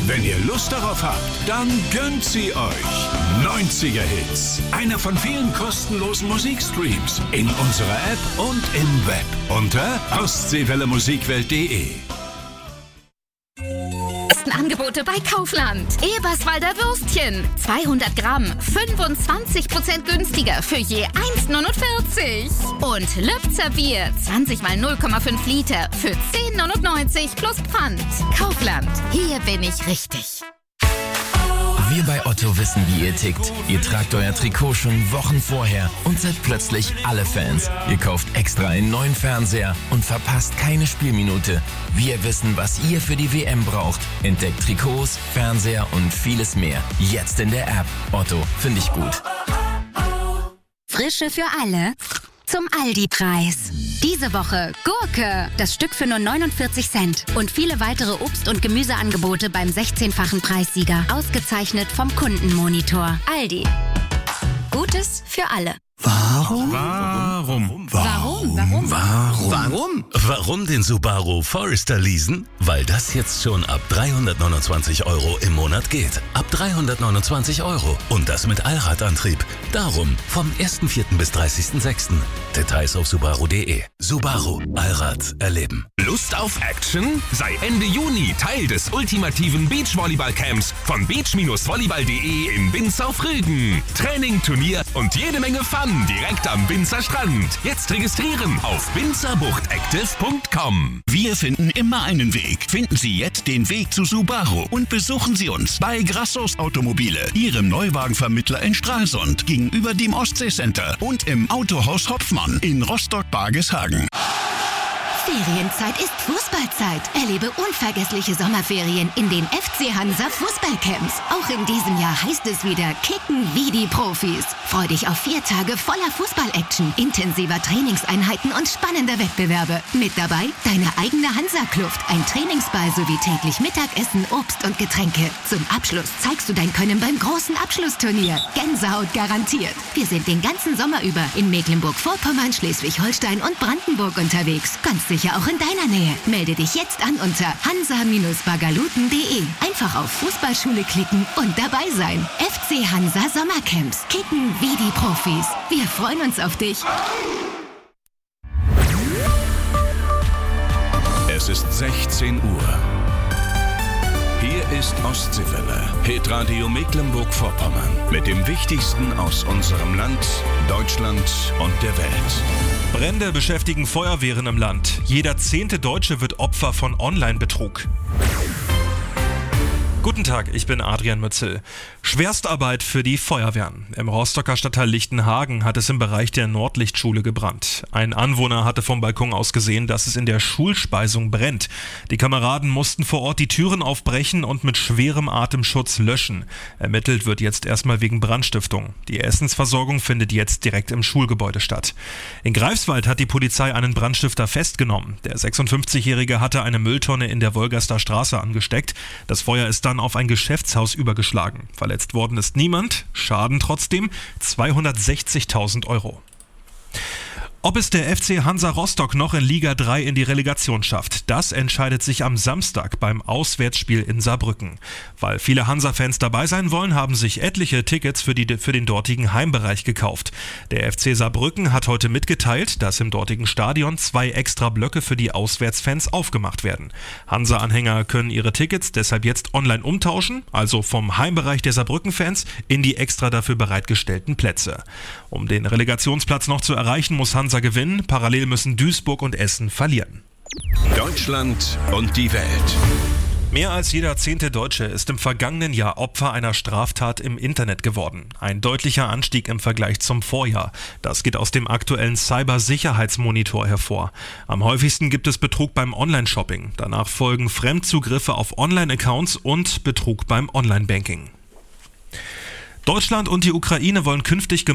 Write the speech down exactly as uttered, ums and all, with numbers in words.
Wenn ihr Lust darauf habt, dann gönnt sie euch. neunziger Hits. Einer von vielen kostenlosen Musikstreams in unserer App und im Web unter ostseewelle musikwelt punkt de. Angebote bei Kaufland. Eberswalder Würstchen. zweihundert Gramm. fünfundzwanzig Prozent günstiger für je eins neunundvierzig. Und Lübzer Bier. zwanzig mal null Komma fünf Liter für zehn neunundneunzig plus Pfand. Kaufland. Hier bin ich richtig. Wir bei Otto wissen, wie ihr tickt. Ihr tragt euer Trikot schon Wochen vorher und seid plötzlich alle Fans. Ihr kauft extra einen neuen Fernseher und verpasst keine Spielminute. Wir wissen, was ihr für die W M braucht. Entdeckt Trikots, Fernseher und vieles mehr. Jetzt in der App. Otto, finde ich gut. Frische für alle zum Aldi-Preis. Diese Woche Gurke, das Stück für nur neunundvierzig Cent. Und viele weitere Obst- und Gemüseangebote beim sechzehnfachen Preissieger. Ausgezeichnet vom Kundenmonitor. Aldi. Gutes für alle. Warum? Warum? Warum? Warum? Warum? Warum? Warum den Subaru Forester leasen? Weil das jetzt schon ab dreihundertneunundzwanzig Euro im Monat geht. Ab dreihundertneunundzwanzig Euro. Und das mit Allradantrieb. Darum vom ersten vierten bis dreißigsten sechsten Details auf subaru punkt de. Subaru. Allrad erleben. Lust auf Action? Sei Ende Juni Teil des ultimativen Beachvolleyball-Camps von beach volleyball punkt de in Binz auf Rügen. Training, Turnier und jede Menge Fun direkt am Binzer Strand. Jetzt registrieren auf binzerbuchtactive punkt com. Wir finden immer einen Weg. Finden Sie jetzt den Weg zu Subaru und besuchen Sie uns bei Grassos Automobile, Ihrem Neuwagenvermittler in Stralsund, gegenüber dem Ostseecenter und im Autohaus Hopfmann in Rostock-Bargeshagen. Ferienzeit ist Fußballzeit. Erlebe unvergessliche Sommerferien in den F C Hansa Fußballcamps. Auch in diesem Jahr heißt es wieder Kicken wie die Profis. Freu dich auf vier Tage voller Fußball-Action, intensiver Trainingseinheiten und spannender Wettbewerbe. Mit dabei deine eigene Hansa-Kluft, ein Trainingsball sowie täglich Mittagessen, Obst und Getränke. Zum Abschluss zeigst du dein Können beim großen Abschlussturnier. Gänsehaut garantiert. Wir sind den ganzen Sommer über in Mecklenburg-Vorpommern, Schleswig-Holstein und Brandenburg unterwegs. Ganz sicher auch in deiner Nähe. Melde dich jetzt an unter hansa bagaluten punkt de. Einfach auf Fußballschule klicken und dabei sein. F C Hansa Sommercamps. Kicken wie die Profis. Wir freuen uns auf dich. Es ist sechzehn Uhr. Hier ist Ostseewelle, Hitradio Mecklenburg-Vorpommern. Mit dem Wichtigsten aus unserem Land, Deutschland und der Welt. Brände beschäftigen Feuerwehren im Land. Jeder zehnte Deutsche wird Opfer von Online-Betrug. Guten Tag, ich bin Adrian Mützel. Schwerstarbeit für die Feuerwehren. Im Rostocker Stadtteil Lichtenhagen hat es im Bereich der Nordlichtschule gebrannt. Ein Anwohner hatte vom Balkon aus gesehen, dass es in der Schulspeisung brennt. Die Kameraden mussten vor Ort die Türen aufbrechen und mit schwerem Atemschutz löschen. Ermittelt wird jetzt erstmal wegen Brandstiftung. Die Essensversorgung findet jetzt direkt im Schulgebäude statt. In Greifswald hat die Polizei einen Brandstifter festgenommen. Der sechsundfünfzigjährige hatte eine Mülltonne in der Wolgaster Straße angesteckt. Das Feuer ist dann auf ein Geschäftshaus übergeschlagen. Verletzt worden ist niemand, Schaden trotzdem zweihundertsechzigtausend Euro. Ob es der F C Hansa Rostock noch in Liga drei in die Relegation schafft, das entscheidet sich am Samstag beim Auswärtsspiel in Saarbrücken. Weil viele Hansa-Fans dabei sein wollen, haben sich etliche Tickets für, die, für den dortigen Heimbereich gekauft. Der F C Saarbrücken hat heute mitgeteilt, dass im dortigen Stadion zwei extra Blöcke für die Auswärtsfans aufgemacht werden. Hansa-Anhänger können ihre Tickets deshalb jetzt online umtauschen, also vom Heimbereich der Saarbrücken-Fans in die extra dafür bereitgestellten Plätze. Um den Relegationsplatz noch zu erreichen, muss Hansa gewinnen, parallel müssen Duisburg und Essen verlieren. Deutschland und die Welt. Mehr als jeder zehnte Deutsche ist im vergangenen Jahr Opfer einer Straftat im Internet geworden. Ein deutlicher Anstieg im Vergleich zum Vorjahr. Das geht aus dem aktuellen Cybersicherheitsmonitor hervor. Am häufigsten gibt es Betrug beim Online-Shopping. Danach folgen Fremdzugriffe auf Online-Accounts und Betrug beim Online-Banking. Deutschland und die Ukraine wollen künftig